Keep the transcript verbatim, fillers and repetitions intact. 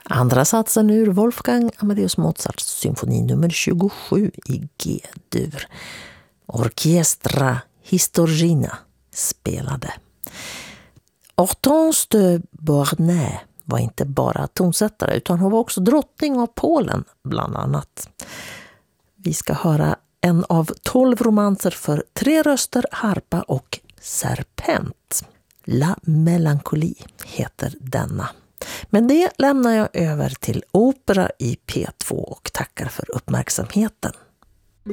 Andra satsen ur Wolfgang Amadeus Mozarts symfoni nummer tjugosju i G-dur. Orchestra Historina spelade. Hortense de Beauharnais var inte bara tonsättare utan hon var också drottning av Polen bland annat. Vi ska höra en av tolv romanser för tre röster, harpa och serpent. La Mélancolie heter denna. Men det lämnar jag över till opera i P två och tackar för uppmärksamheten.